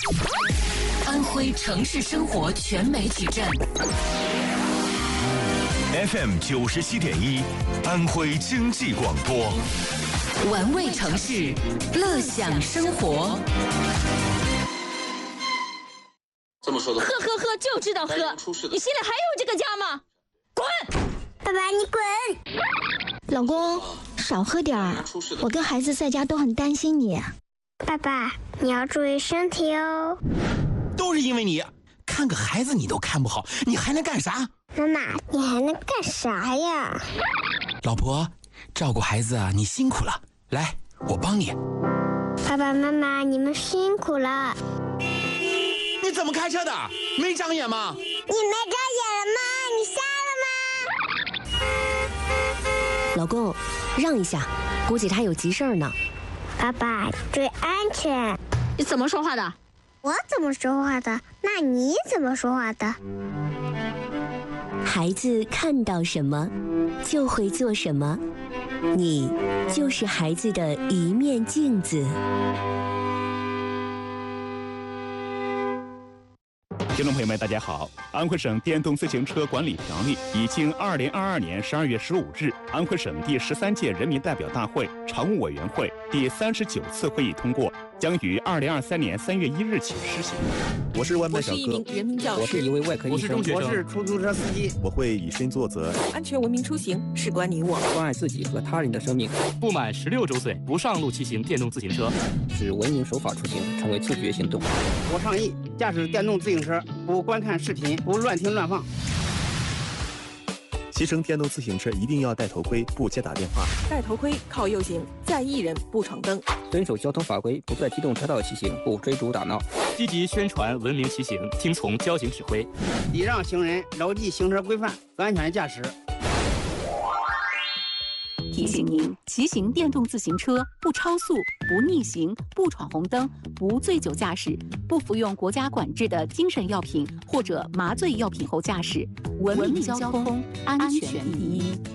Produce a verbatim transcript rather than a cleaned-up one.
安徽城市生活全媒体站 F M 九十七点一，安徽经济广播， 玩味城市，乐享生活。 这么说的， 喝喝喝，就知道喝！你心里还有这个家吗？滚！ 爸爸，你滚！ 老公，少喝点儿，我跟孩子在家都很担心你。 爸爸，你要注意身体哦。 都是因为你，看个孩子你都看不好，你还能干啥？ 妈妈，你还能干啥呀？ 老婆，照顾孩子啊，你辛苦了，来，我帮你。 爸爸妈妈，你们辛苦了。 你怎么开车的？没长眼吗？ 你没长眼了吗？你瞎了吗？ 老公，让一下，估计他有急事儿呢。 爸爸，注意安全。 你怎么说话的？ 我怎么说话的？那你怎么说话的？ 孩子看到什么，就会做什么。你就是孩子的一面镜子。 听众朋友们，大家好！安徽省电动自行车管理条例已经二零二二年十二月十五日，安徽省第十三届人民代表大会常务委员会第三十九次会议通过，将于二零二三年三月一日起施行。 我是外卖小哥， 我是一名人民教师， 我是一位外科医生， 我是出租车司机。 我会以身作则， 安全文明出行事关你我， 关爱自己和他人的生命。 不满十六周岁不上路骑行电动自行车， 使文明守法出行成为自觉行动。 我倡议驾驶电动自行车不观看视频，不乱听乱放。 骑乘电动自行车一定要戴头盔，不接打电话。 戴头盔靠右行，在意人不闯灯。 遵守交通法规，不在机动车道骑行，不追逐打闹。 积极宣传文明骑行，听从交警指挥， 礼让行人，牢记行车规范，安全驾驶。 提醒您：骑行电动自行车不超速、不逆行、不闯红灯、不醉酒驾驶、不服用国家管制的精神药品或者麻醉药品后驾驶。文明交通，安全第一。